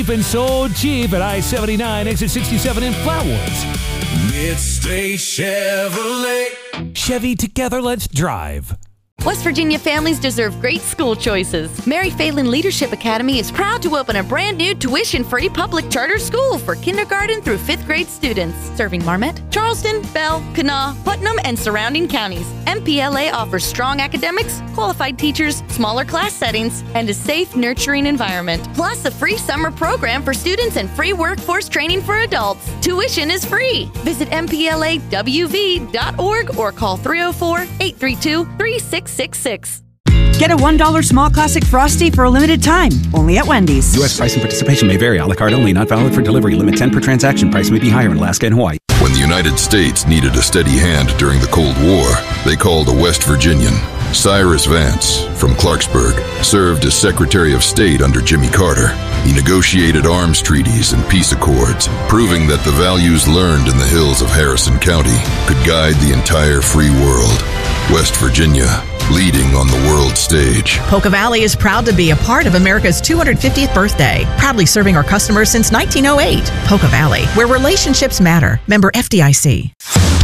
And so cheap at I-79, exit 67 in Flatwoods. Midstate Chevrolet. Chevy, together, let's drive. West Virginia families deserve great school choices. Mary Phelan Leadership Academy is proud to open a brand new tuition-free public charter school for kindergarten through 5th grade students, serving Marmette, Charleston, Bell, Kanawha, Putnam, and surrounding counties. MPLA offers strong academics, qualified teachers, smaller class settings, and a safe, nurturing environment. Plus, a free summer program for students and free workforce training for adults. Tuition is free. Visit mplawv.org or call 304-832-3666. Get a $1 small classic Frosty for a limited time, only at Wendy's. U.S. price and participation may vary. A la carte only, not valid for delivery. Limit 10 per transaction. Price may be higher in Alaska and Hawaii. When the United States needed a steady hand during the Cold War, they called a West Virginian. Cyrus Vance, from Clarksburg, served as Secretary of State under Jimmy Carter. He negotiated arms treaties and peace accords, proving that the values learned in the hills of Harrison County could guide the entire free world. West Virginia, leading on the world stage. Polka Valley is proud to be a part of America's 250th birthday, proudly serving our customers since 1908. Polka Valley, where relationships matter. Member FDIC.